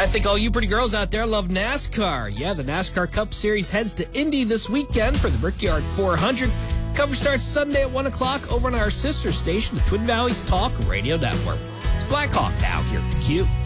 I think all you pretty girls out there love NASCAR. Yeah, the NASCAR Cup Series heads to Indy this weekend for the Brickyard 400. Cover starts Sunday at 1 o'clock over on our sister station, the Twin Valleys Talk Radio Network. It's Blackhawk now here at the Q.